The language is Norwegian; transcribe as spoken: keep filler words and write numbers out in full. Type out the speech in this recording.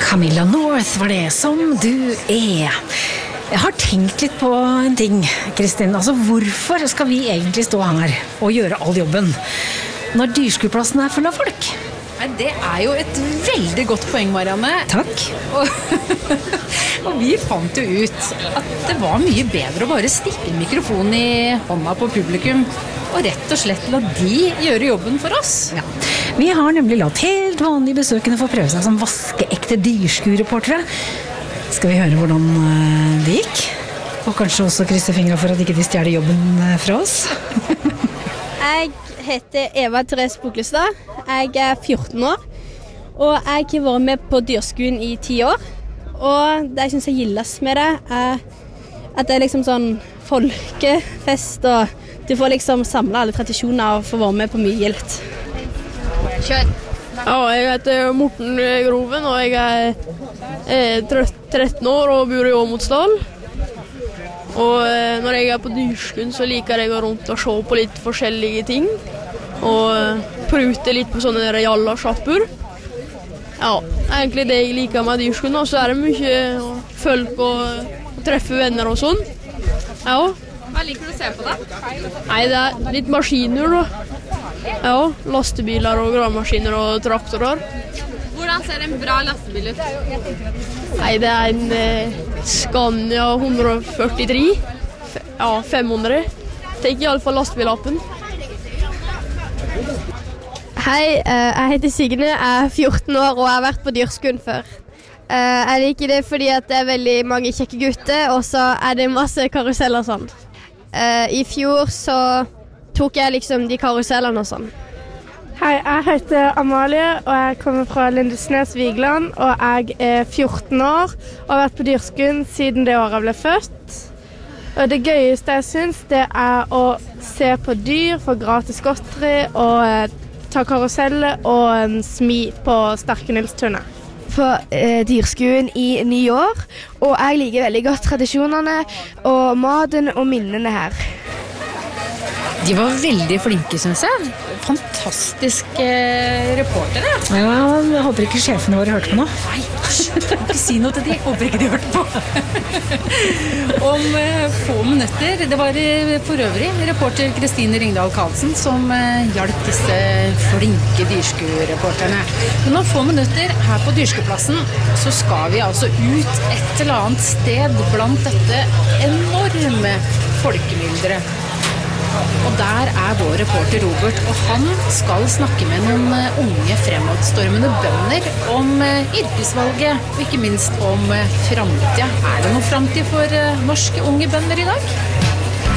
Camilla North var det som du er. Jeg har tenkt litt på en ting, Kristin. Altså, hvorfor skal vi egentlig stå her og gjøre all jobben når dyrskueplassen er full av folk? Nei, det er jo et veldig godt poeng, Marianne. Takk. Og, og vi fant jo ut at det var mye bedre å bare stikke en mikrofon i hånda på publikum og rett og slett la de gjøre jobben for oss. Ja. Vi har nemlig latt helt vanlige besøkende få prøve seg som vaskeekte dyrskuereportere. Skal vi høre hvordan det gikk? Og kanskje også krysse fingra for at ikke de stjeler jobben fra oss? Jeg heter Eva Therese Boklestad. Jeg er fjorten år, og jeg har vært med på dyrskuen i ti år. Og det jeg synes er gildest med det, er at det er liksom sånn folkefest, og du får liksom samle alle tradisjoner og få være med på mye gildt. Kjør! Ja, jeg heter Morten Groven, og jeg er tretten år og bor i Åmotsdal. Og når jeg er på dyrskuen, så liker jeg å gå rundt og se på litt forskjellige ting. Og prute litt på sånne jalla-sjapper. Ja, egentlig det jeg liker med dyrskuen. Og så er det mye folk og treffe venner og sånn. Ja. Hva liker du å se på da? Nei, det er litt maskiner da. Ja, lastebiler og gravemaskiner og traktorer. Hvordan ser en bra lastebil ut? Nei, det er en eh, Scania one forty-tre. F- ja, fem hundre. Tenk i alle fall lastebillappen. Hei, jeg heter Signe, jeg er fjorten år og jeg har vært på dyrskuen før. Jeg liker det fordi at det er veldig mange kjekke gutter, og så er det masse karuseller og sånn. I fjor så tok jeg liksom de karusellene og sånn. Hei, jeg heter Amalie, og jeg kommer fra Lindesnes, Vigeland, og jeg er fjorten år og har vært på dyrskuen siden det året jeg ble født. Og det gøyeste jeg synes, det er å se på dyr, få gratis godteri og ta karuseller og um, smi på Sterke Nils-tunet. På eh, dyrskuen i ni år, og jeg liker veldig godt tradisjonene og maten og minnene her. De var veldig flinke, synes jeg. Fantastiske reportere. Ja, jeg håper ikke sjefene våre hørte på nå. Nei, jeg kan ikke si noe til de. Håper ikke de hørte på. Om eh, få minutter, det var eh, for øvrig reporter Kristine Ringdal Karlsen som eh, hjalp disse flinke dyrskuereporterne. Men om få minutter her på Dyrskueplassen så skal vi altså ut et eller annet sted blant dette enorme folkemylderet. Og der er vår reporter Robert, og han skal snakke med noen unge fremadstormende bønder om yrkesvalget, og ikke minst om fremtiden. Er det noe fremtid for norske unge bønder i dag?